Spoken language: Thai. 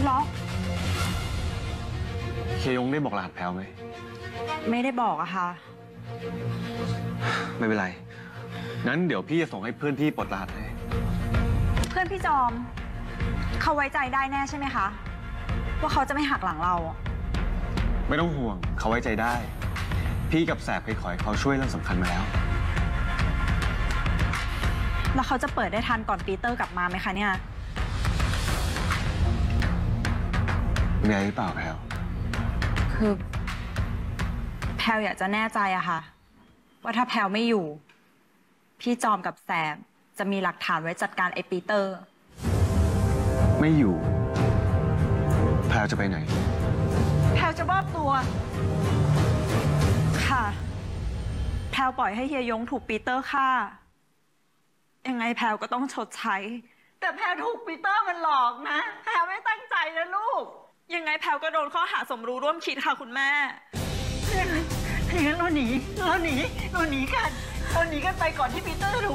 ล็อกเคยงได้บอกรหัสแพลวไหมไม่ได้บอกอะค่ะไม่เป็นไร งั้นเดี๋ยวพี่จะส่งให้เพื่อนพี่ปลดรหัสให้เพื่อนพี่จอม เขาไว้ใจได้แน่ใช่ไหมคะ ว่าเขาจะไม่หักหลังเราไม่ต้องห่วงเขาไว้ใจได้ พี่กับแสบเคยขอให้เขาช่วยเรื่องสำคัญมาแล้วแล้วเขาจะเปิดได้ทันก่อนปีเตอร์กลับมาไหมคะเนี่ยมีอะไรหรือเปล่าแพลวคือแพลอยากจะแน่ใจอะค่ะ ว่าถ้าแพลไม่อยู่ พี่จอมกับแสบจะมีหลักฐานไว้จัดการไอ้ปีเตอร์ไม่อยู่ แพลวจะไปไหนแพลจะมอบตัว ค่ะ แพลปล่อยให้เฮียยงถูกปีเตอร์ฆ่า ยังไงแพลก็ต้องชดใช้ แต่แพลถูกปีเตอร์มันหลอกนะ แพลไม่ตั้งใจนะลูก ยังไงแพลก็โดนข้อหาสมรู้ร่วมคิดค่ะคุณแม่ถ้าอย่างนั้นเราหนีกันไปก่อนที่ปีเตอร์จะถูก